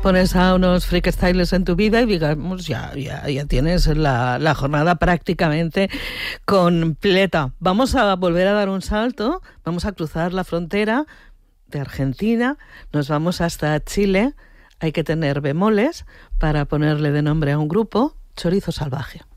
Pones a unos freakstyles en tu vida y digamos ya tienes la jornada prácticamente completa. Vamos a volver a dar un salto, vamos a cruzar la frontera de Argentina, nos vamos hasta Chile. Hay que tener bemoles para ponerle de nombre a un grupo: Chorizo Salvaje.